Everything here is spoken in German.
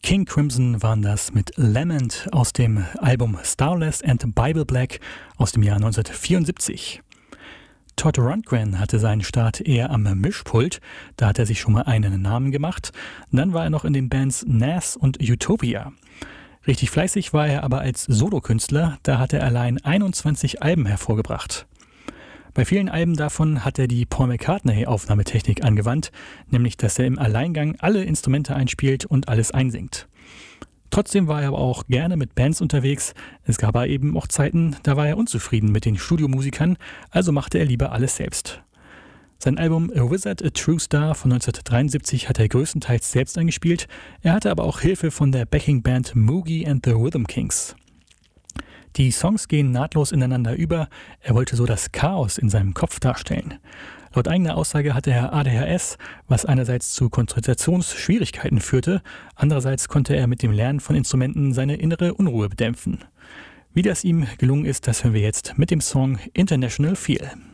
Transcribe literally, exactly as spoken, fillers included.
King Crimson waren das mit Lament aus dem Album Starless and Bible Black aus dem Jahr neunzehnhundertvierundsiebzig. Todd Rundgren hatte seinen Start eher am Mischpult, da hat er sich schon mal einen Namen gemacht. Dann war er noch in den Bands Nas und Utopia. Richtig fleißig war er aber als Solokünstler, da hat er allein einundzwanzig Alben hervorgebracht. Bei vielen Alben davon hat er die Paul McCartney-Aufnahmetechnik angewandt, nämlich dass er im Alleingang alle Instrumente einspielt und alles einsingt. Trotzdem war er aber auch gerne mit Bands unterwegs. Es gab aber eben auch Zeiten, da war er unzufrieden mit den Studiomusikern, also machte er lieber alles selbst. Sein Album A Wizard, a True Star von neunzehnhundertdreiundsiebzig hat er größtenteils selbst eingespielt. Er hatte aber auch Hilfe von der Backing-Band Moogie and the Rhythm Kings. Die Songs gehen nahtlos ineinander über. Er wollte so das Chaos in seinem Kopf darstellen. Laut eigener Aussage hatte er A D H S, was einerseits zu Konzentrationsschwierigkeiten führte, andererseits konnte er mit dem Lernen von Instrumenten seine innere Unruhe bedämpfen. Wie das ihm gelungen ist, das hören wir jetzt mit dem Song International Feel.